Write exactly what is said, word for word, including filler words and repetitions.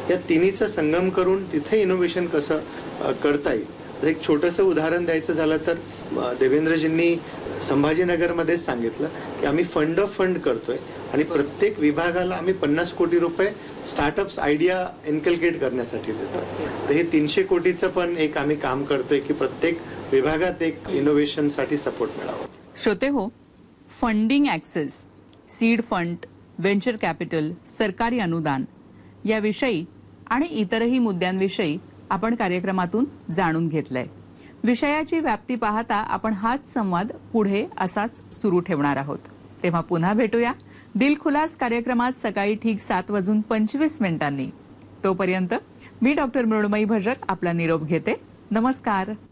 या तिन्हीचा संगम करून तिथे इनोव्हेशन कसं करता येईल. एक छोटंसं उदाहरण द्यायचं झालं तर देवेंद्रजींनी संभाजीनगरमध्ये सांगितलं की आम्ही फंड ऑफ फंड करतोय आणि प्रत्येक विभागाला आम्ही पन्नास कोटी रुपये स्टार्टअप्स आयडिया इन्कल्केट करण्यासाठी देतो. तर हे तीनशे कोटीचं पण एक आम्ही काम करतोय की प्रत्येक विभागात एक इनोव्हेशनसाठी सपोर्ट मिळावा. श्रोते हो, funding access, seed fund, venture capital, सरकारी अनुदान याविषयी आणि इतरही मुद्द्यांविषयी आपण कार्यक्रमातून जाणून घेतलंय. विषयाची व्याप्ती पाहता आपण हाच संवाद पुढे असाच सुरू ठेवणार आहोत. तेव्हा पुन्हा भेटूया दिलखुलास कार्यक्रमात सकाळी ठीक सात वाजून पंचवीस मिनिटांनी. तोपर्यंत मी डॉक्टर मृण्मयी भजक आपला निरोप घेते. नमस्कार.